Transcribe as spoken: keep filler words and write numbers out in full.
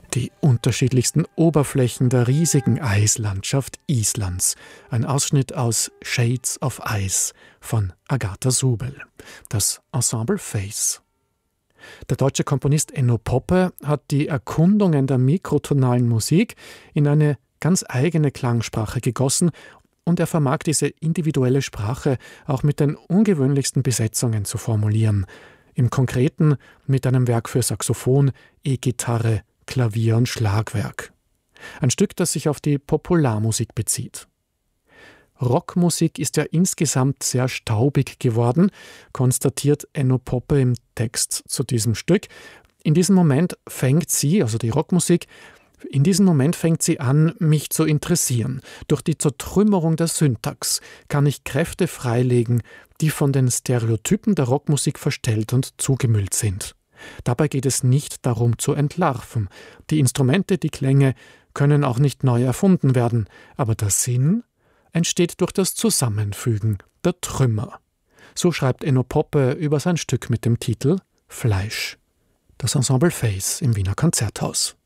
Die unterschiedlichsten Oberflächen der riesigen Eislandschaft Islands. Ein Ausschnitt aus Shades of Ice von Agatha Subel. Das Ensemble Face. Der deutsche Komponist Enno Poppe hat die Erkundungen der mikrotonalen Musik in eine ganz eigene Klangsprache gegossen und er vermag diese individuelle Sprache auch mit den ungewöhnlichsten Besetzungen zu formulieren. Im Konkreten mit einem Werk für Saxophon, E-Gitarre, Klavier und Schlagwerk. Ein Stück, das sich auf die Popularmusik bezieht. Rockmusik ist ja insgesamt sehr staubig geworden, konstatiert Enno Poppe im Text zu diesem Stück. In diesem Moment fängt sie, also die Rockmusik, in diesem Moment fängt sie an, mich zu interessieren. Durch die Zertrümmerung der Syntax kann ich Kräfte freilegen, die von den Stereotypen der Rockmusik verstellt und zugemüllt sind. Dabei geht es nicht darum zu entlarven. Die Instrumente, die Klänge können auch nicht neu erfunden werden, aber der Sinn entsteht durch das Zusammenfügen der Trümmer. So schreibt Enno Poppe über sein Stück mit dem Titel Fleisch. Das Ensemble Face im Wiener Konzerthaus.